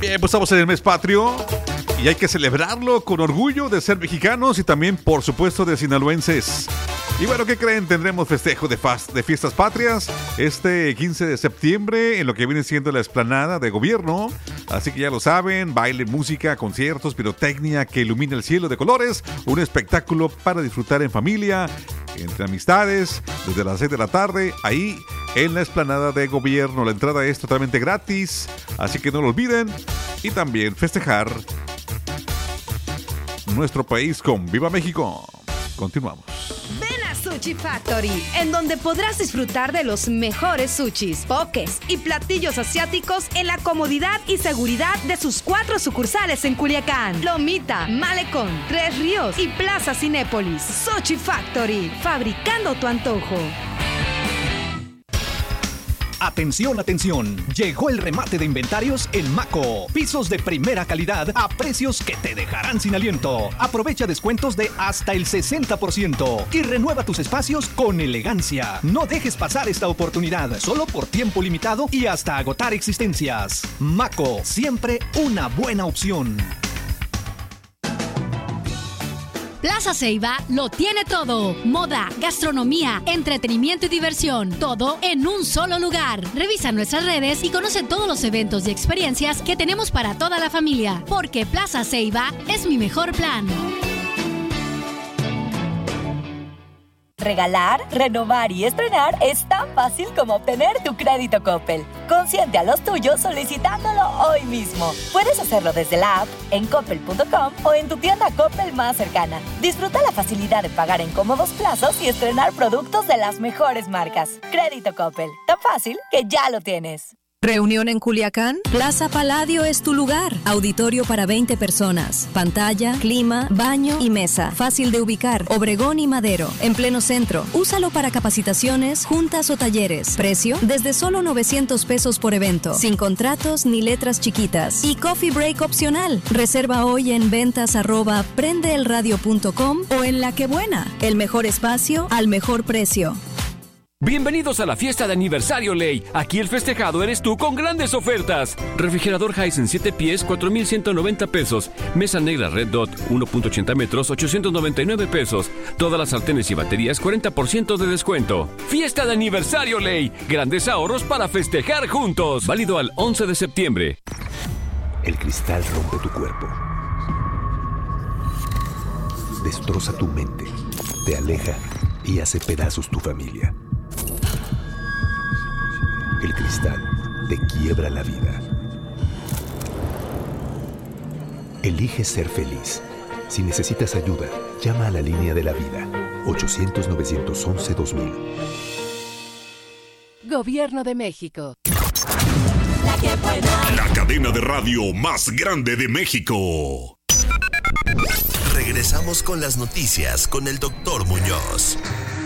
Bien, pues estamos en el mes patrio y hay que celebrarlo con orgullo de ser mexicanos y también, por supuesto, de sinaloenses. Y bueno, ¿qué creen? Tendremos festejo de fiestas patrias este 15 de septiembre en lo que viene siendo la explanada de gobierno. Así que ya lo saben, baile, música, conciertos, pirotecnia que ilumina el cielo de colores. Un espectáculo para disfrutar en familia, entre amistades, desde las 6 de la tarde, ahí en la explanada de gobierno. La entrada es totalmente gratis, así que no lo olviden. Y también festejar nuestro país con Viva México. Continuamos. Ven a Sushi Factory, en donde podrás disfrutar de los mejores sushis, pokés y platillos asiáticos en la comodidad y seguridad de sus 4 sucursales en Culiacán, Lomita, Malecón, Tres Ríos y Plaza Cinépolis. Sushi Factory, fabricando tu antojo. Atención, atención, llegó el remate de inventarios en Maco. Pisos de primera calidad a precios que te dejarán sin aliento. Aprovecha descuentos de hasta el 60% y renueva tus espacios con elegancia. No dejes pasar esta oportunidad, solo por tiempo limitado y hasta agotar existencias. Maco, siempre una buena opción. Plaza Ceiba lo tiene todo. Moda, gastronomía, entretenimiento y diversión. Todo en un solo lugar. Revisa nuestras redes y conoce todos los eventos y experiencias que tenemos para toda la familia. Porque Plaza Ceiba es mi mejor plan. Regalar, renovar y estrenar es tan fácil como obtener tu crédito Coppel. Consiente a los tuyos solicitándolo hoy mismo. Puedes hacerlo desde la app, en coppel.com o en tu tienda Coppel más cercana. Disfruta la facilidad de pagar en cómodos plazos y estrenar productos de las mejores marcas. Crédito Coppel, tan fácil que ya lo tienes. ¿Reunión en Culiacán? Plaza Palladio es tu lugar. Auditorio para 20 personas. Pantalla, clima, baño y mesa. Fácil de ubicar. Obregón y Madero. En pleno centro. Úsalo para capacitaciones, juntas o talleres. Precio, desde solo 900 pesos por evento. Sin contratos ni letras chiquitas. Y coffee break opcional. Reserva hoy en ventas@prendeelradio.com o en La Que Buena. El mejor espacio al mejor precio. Bienvenidos a la fiesta de aniversario Ley. Aquí el festejado eres tú con grandes ofertas. Refrigerador Hisense 7 pies, 4,190 pesos. Mesa negra Red Dot, 1.80 metros, 899 pesos. Todas las sartenes y baterías, 40% de descuento. Fiesta de aniversario Ley. Grandes ahorros para festejar juntos. Válido al 11 de septiembre. El cristal rompe tu cuerpo. Destroza tu mente. Te aleja y hace pedazos tu familia. El cristal te quiebra la vida. Elige ser feliz. Si necesitas ayuda, llama a la línea de la vida. 800-911-2000. Gobierno de México. La cadena de radio más grande de México. Regresamos con las noticias con el Dr. Muñoz.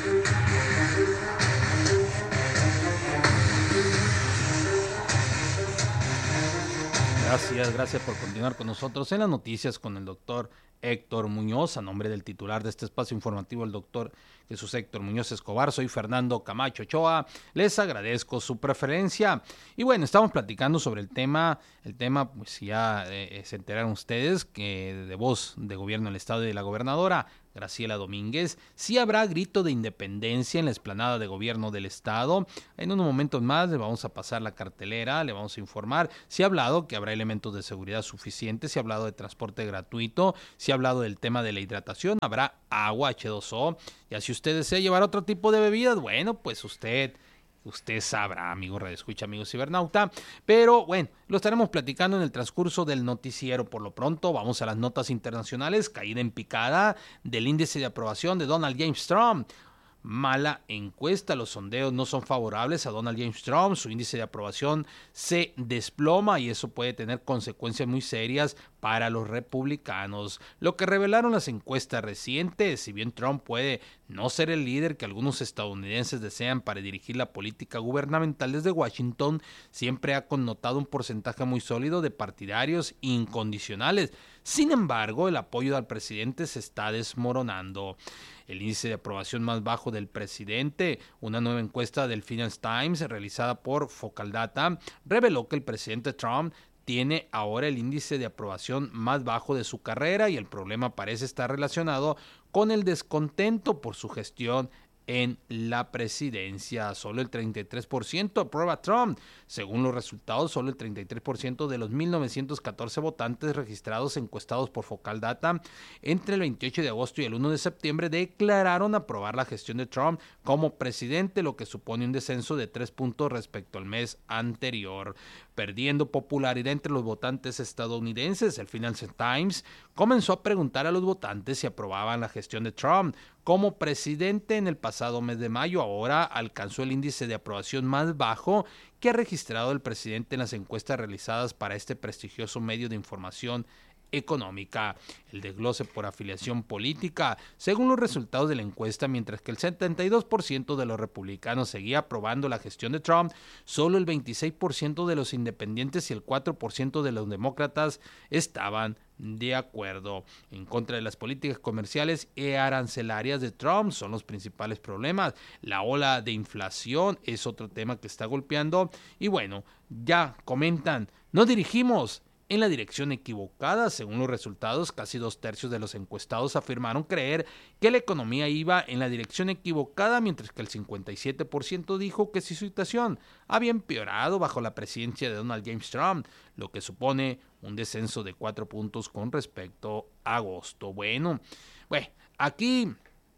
Gracias por continuar con nosotros en las noticias con el doctor Héctor Muñoz. A nombre del titular de este espacio informativo, el doctor Jesús Héctor Muñoz Escobar, soy Fernando Camacho Ochoa. Les agradezco su preferencia. Y bueno, estamos platicando sobre el tema, pues ya se enteraron ustedes que de voz de gobierno del estado y de la gobernadora Graciela Domínguez, sí habrá grito de independencia en la explanada de gobierno del estado. En unos momentos más le vamos a pasar la cartelera, le vamos a informar. Se ha hablado que habrá elementos de seguridad suficientes, se ha hablado de transporte gratuito, se ha hablado del tema de la hidratación, habrá agua H2O. Ya si usted desea llevar otro tipo de bebidas, bueno, pues usted sabrá, amigo radioescucha, amigo cibernauta, pero bueno, lo estaremos platicando en el transcurso del noticiero. Por lo pronto, vamos a las notas internacionales. Caída en picada del índice de aprobación de Donald James Trump. Mala encuesta, los sondeos no son favorables a Donald James Trump, su índice de aprobación se desploma y eso puede tener consecuencias muy serias para los republicanos. Lo que revelaron las encuestas recientes, si bien Trump puede no ser el líder que algunos estadounidenses desean para dirigir la política gubernamental desde Washington, siempre ha connotado un porcentaje muy sólido de partidarios incondicionales. Sin embargo, el apoyo al presidente se está desmoronando. El índice de aprobación más bajo del presidente, una nueva encuesta del Financial Times realizada por Focal Data, reveló que el presidente Trump tiene ahora el índice de aprobación más bajo de su carrera y el problema parece estar relacionado con el descontento por su gestión en la presidencia. Solo el 33% aprueba a Trump. Según los resultados, solo el 33% de los 1,914 votantes registrados encuestados por Focal Data entre el 28 de agosto y el 1 de septiembre declararon aprobar la gestión de Trump como presidente, lo que supone un descenso de 3 puntos respecto al mes anterior. Perdiendo popularidad entre los votantes estadounidenses, el Financial Times comenzó a preguntar a los votantes si aprobaban la gestión de Trump como presidente en el pasado mes de mayo. Ahora alcanzó el índice de aprobación más bajo que ha registrado el presidente en las encuestas realizadas para este prestigioso medio de información económica. El desglose por afiliación política. Según los resultados de la encuesta, mientras que el 72% de los republicanos seguía aprobando la gestión de Trump, solo el 26% de los independientes y el 4% de los demócratas estaban de acuerdo. En contra de las políticas comerciales y arancelarias de Trump son los principales problemas. La ola de inflación es otro tema que está golpeando y bueno, ya comentan, nos dirigimos en la dirección equivocada. Según los resultados, casi 2/3 de los encuestados afirmaron creer que la economía iba en la dirección equivocada, mientras que el 57% dijo que su situación había empeorado bajo la presidencia de Donald James Trump, lo que supone un descenso de 4 puntos con respecto a agosto. Bueno, aquí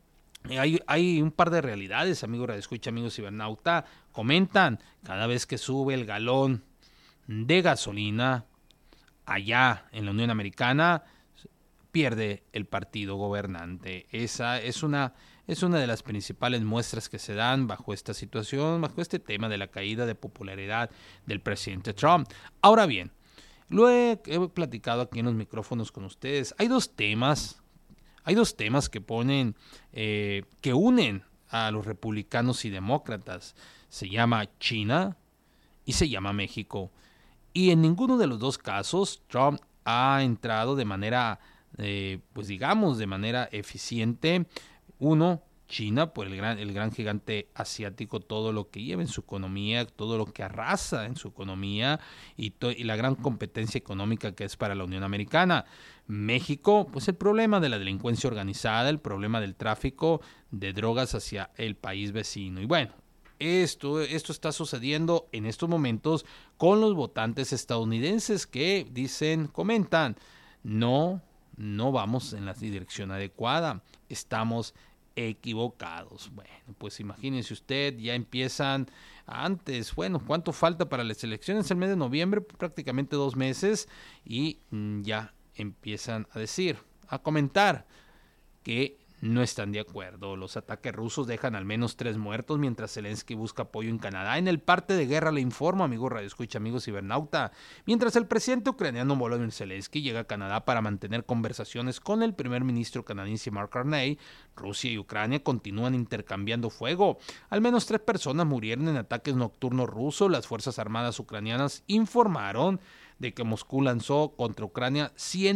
hay un par de realidades, amigos radioescucha, amigos cibernauta. Comentan, cada vez que sube el galón de gasolina allá en la Unión Americana, pierde el partido gobernante. Esa es una de las principales muestras que se dan bajo esta situación, bajo este tema de la caída de popularidad del presidente Trump. Ahora bien, lo he platicado aquí en los micrófonos con ustedes. Hay dos temas que ponen, que unen a los republicanos y demócratas. Se llama China y se llama México. Y en ninguno de los dos casos Trump ha entrado de manera, de manera eficiente. Uno, China, por el gran gigante asiático, todo lo que lleva en su economía, todo lo que arrasa en su economía y la gran competencia económica que es para la Unión Americana. México, pues el problema de la delincuencia organizada, el problema del tráfico de drogas hacia el país vecino. Y bueno, esto está sucediendo en estos momentos con los votantes estadounidenses que comentan, no vamos en la dirección adecuada, estamos equivocados. Bueno, pues imagínense usted, ya empiezan antes, ¿cuánto falta para las elecciones? El mes de noviembre, prácticamente 2 meses, y ya empiezan a comentar que no están de acuerdo. Los ataques rusos dejan al menos 3 muertos, mientras Zelensky busca apoyo en Canadá. En el parte de guerra le informo, amigos radioescucha, amigos cibernauta. Mientras el presidente ucraniano Volodymyr Zelensky llega a Canadá para mantener conversaciones con el primer ministro canadiense Mark Carney, Rusia y Ucrania continúan intercambiando fuego. Al menos 3 personas murieron en ataques nocturnos rusos. Las Fuerzas Armadas ucranianas informaron de que Moscú lanzó contra Ucrania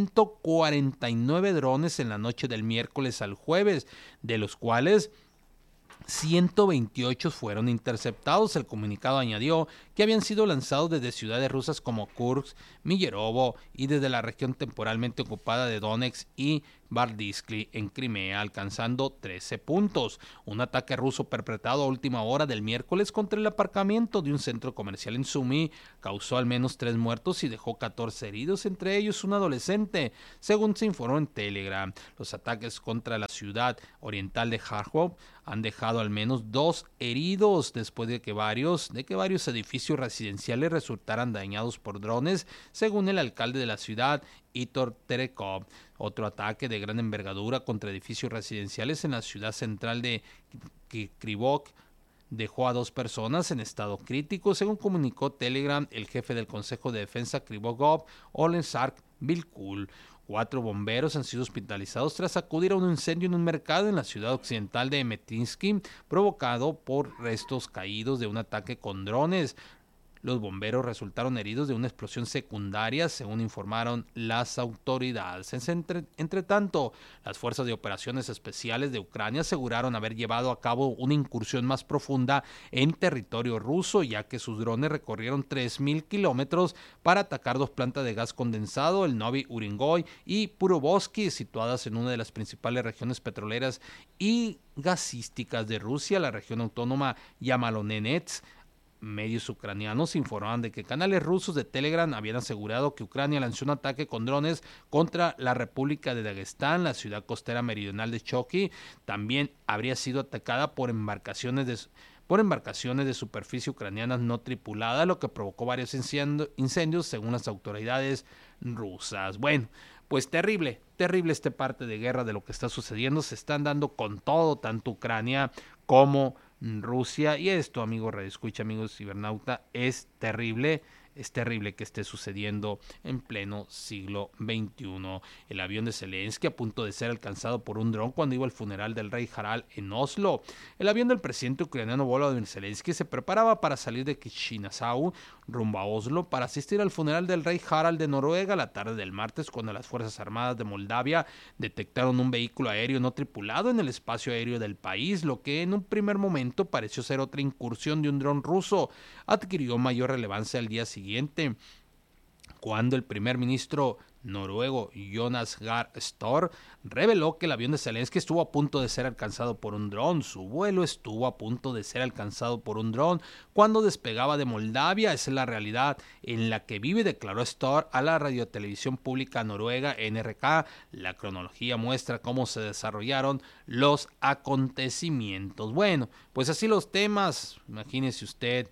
149 drones en la noche del miércoles al jueves, de los cuales 128 fueron interceptados. El comunicado añadió que habían sido lanzados desde ciudades rusas como Kursk, Miyerovo y desde la región temporalmente ocupada de Donetsk y Bardiskli en Crimea, alcanzando 13 puntos. Un ataque ruso perpetrado a última hora del miércoles contra el aparcamiento de un centro comercial en Sumy causó al menos 3 muertos y dejó 14 heridos, entre ellos un adolescente, según se informó en Telegram. Los ataques contra la ciudad oriental de Kharkov han dejado al menos 2 heridos después de que varios edificios residenciales resultaran dañados por drones, según el alcalde de la ciudad, Igor Terekov. Otro ataque de gran envergadura contra edificios residenciales en la ciudad central de Krivok dejó a 2 personas en estado crítico, según comunicó Telegram el jefe del Consejo de Defensa Krivogov, Olensark Vilkul. 4 bomberos han sido hospitalizados tras acudir a un incendio en un mercado en la ciudad occidental de Metinsky, provocado por restos caídos de un ataque con drones. los bomberos resultaron heridos de una explosión secundaria, según informaron las autoridades. Entre tanto, las fuerzas de operaciones especiales de Ucrania aseguraron haber llevado a cabo una incursión más profunda en territorio ruso, ya que sus drones recorrieron 3.000 kilómetros para atacar 2 plantas de gas condensado, el Novy Urengoy y Purovsky, situadas en una de las principales regiones petroleras y gasísticas de Rusia, la región autónoma Yamalonenets. Medios ucranianos informaban de que canales rusos de Telegram habían asegurado que Ucrania lanzó un ataque con drones contra la República de Dagestán, la ciudad costera meridional de Choki. También habría sido atacada por embarcaciones de superficie ucranianas no tripuladas, lo que provocó varios incendios según las autoridades rusas. Bueno, pues terrible este parte de guerra de lo que está sucediendo. Se están dando con todo, tanto Ucrania como Rusia, y esto, amigos radioescucha, amigos cibernauta, es terrible que esté sucediendo en pleno siglo XXI. El avión de Zelensky a punto de ser alcanzado por un dron cuando iba al funeral del rey Harald en Oslo. El avión del presidente ucraniano Volodymyr Zelensky se preparaba para salir de Chisinau rumbo a Oslo para asistir al funeral del rey Harald de Noruega la tarde del martes, cuando las Fuerzas Armadas de Moldavia detectaron un vehículo aéreo no tripulado en el espacio aéreo del país, lo que en un primer momento pareció ser otra incursión de un dron ruso. Adquirió mayor relevancia al día siguiente, cuando el primer ministro noruego Jonas Gahr Støre reveló que el avión de Zelensky estuvo a punto de ser alcanzado por un dron. Su vuelo estuvo a punto de ser alcanzado por un dron cuando despegaba de Moldavia. Esa es la realidad en la que vive, declaró Støre a la radiotelevisión pública noruega NRK. La cronología muestra cómo se desarrollaron los acontecimientos. Bueno, pues así los temas. Imagínese usted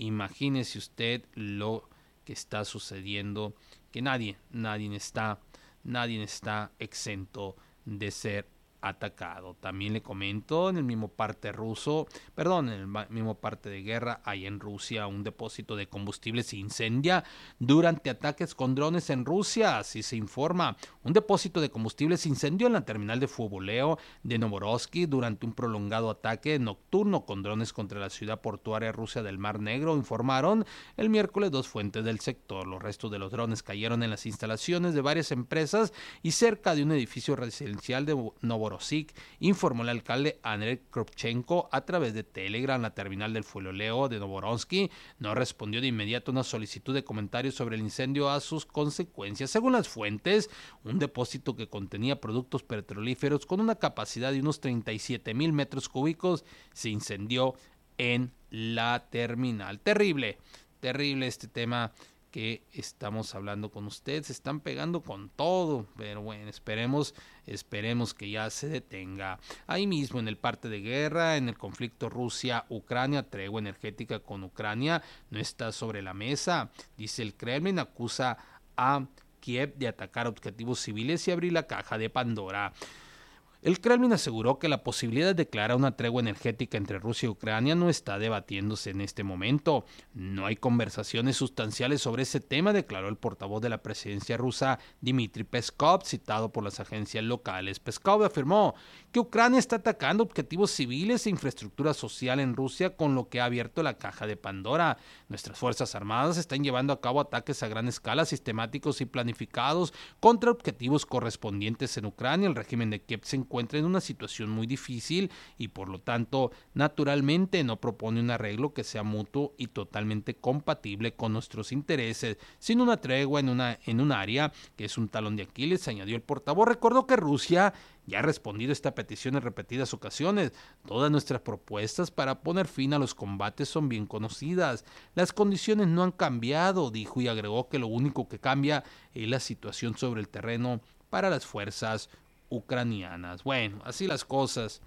lo que está sucediendo, que nadie está exento de ser atacado. También le comento, en el mismo parte de guerra, hay en Rusia un depósito de combustible se incendia durante ataques con drones en Rusia, así se informa. Un depósito de combustible se incendió en la terminal de fueboleo de Novorossiysk durante un prolongado ataque nocturno con drones contra la ciudad portuaria rusa del Mar Negro, informaron el miércoles 2 fuentes del sector. Los restos de los drones cayeron en las instalaciones de varias empresas y cerca de un edificio residencial de Novorossiysk, informó el alcalde Andrei Kropchenko a través de Telegram. La terminal del fueloleo de Novorossiysk no respondió de inmediato a una solicitud de comentarios sobre el incendio a sus consecuencias. Según las fuentes, un depósito que contenía productos petrolíferos con una capacidad de unos 37,000 metros cúbicos se incendió en la terminal. Terrible este tema que estamos hablando con ustedes. Se están pegando con todo, pero bueno, esperemos que ya se detenga. Ahí mismo en el parte de guerra, en el conflicto Rusia-Ucrania, tregua energética con Ucrania no está sobre la mesa. Dice el Kremlin, acusa a Kiev de atacar objetivos civiles y abrir la caja de Pandora. El Kremlin aseguró que la posibilidad de declarar una tregua energética entre Rusia y Ucrania no está debatiéndose en este momento. No hay conversaciones sustanciales sobre ese tema, declaró el portavoz de la presidencia rusa, Dmitry Peskov, citado por las agencias locales. Peskov afirmó que Ucrania está atacando objetivos civiles e infraestructura social en Rusia, con lo que ha abierto la caja de Pandora. Nuestras Fuerzas Armadas están llevando a cabo ataques a gran escala, sistemáticos y planificados contra objetivos correspondientes en Ucrania. El régimen de Kiev se encuentra en una situación muy difícil y por lo tanto naturalmente no propone un arreglo que sea mutuo y totalmente compatible con nuestros intereses, sino una tregua en un área que es un talón de Aquiles, añadió el portavoz. Recordó que Rusia ya ha respondido a esta petición en repetidas ocasiones. Todas nuestras propuestas para poner fin a los combates son bien conocidas. Las condiciones no han cambiado, dijo, y agregó que lo único que cambia es la situación sobre el terreno para las fuerzas ucranianas. Bueno, así las cosas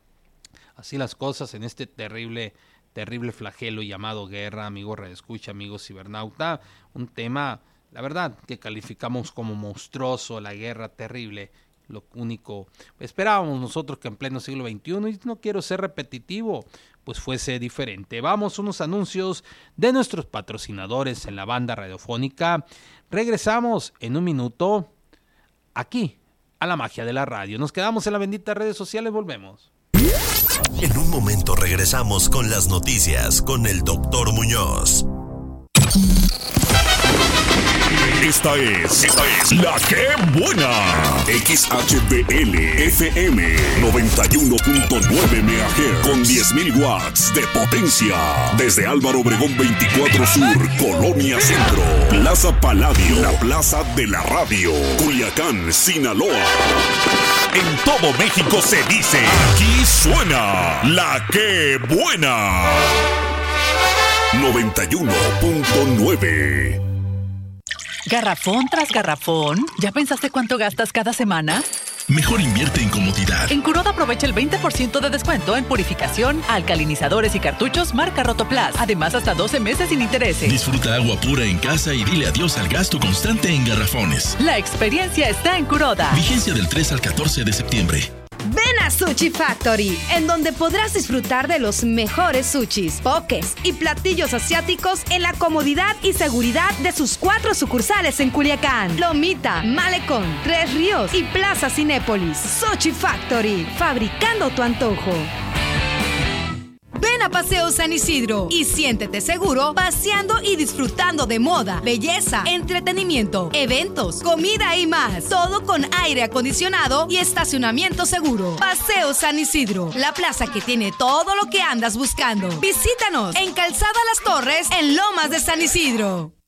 en este terrible flagelo llamado guerra, amigos radioescucha, amigos cibernauta. Un tema, la verdad, que calificamos como monstruoso, la guerra terrible. Lo único esperábamos nosotros que en pleno siglo XXI, y no quiero ser repetitivo, pues fuese diferente. Vamos a unos anuncios de nuestros patrocinadores en la banda radiofónica. Regresamos en un minuto aquí a la magia de la radio. Nos quedamos en las benditas redes sociales, volvemos. En un momento regresamos con las noticias con el Dr. Muñoz. Esta es La Que Buena. XHBL FM 91.9 MHz con 10.000 watts de potencia. Desde Álvaro Obregón 24 Sur, Colonia Centro. Plaza Paladio, la plaza de la radio. Culiacán, Sinaloa. En todo México se dice, aquí suena La Que Buena. 91.9. Garrafón tras garrafón. ¿Ya pensaste cuánto gastas cada semana? Mejor invierte en comodidad. En Kuroda aprovecha el 20% de descuento en purificación, alcalinizadores y cartuchos marca Rotoplas. Además, hasta 12 meses sin intereses. Disfruta agua pura en casa y dile adiós al gasto constante en garrafones. La experiencia está en Kuroda. Vigencia del 3 al 14 de septiembre. Ven a Sushi Factory, en donde podrás disfrutar de los mejores sushis, pokés y platillos asiáticos en la comodidad y seguridad de sus 4 sucursales en Culiacán, Lomita, Malecón, Tres Ríos y Plaza Cinépolis. Sushi Factory, fabricando tu antojo. Ven a Paseo San Isidro y siéntete seguro paseando y disfrutando de moda, belleza, entretenimiento, eventos, comida y más. Todo con aire acondicionado y estacionamiento seguro. Paseo San Isidro, la plaza que tiene todo lo que andas buscando. Visítanos en Calzada Las Torres, en Lomas de San Isidro.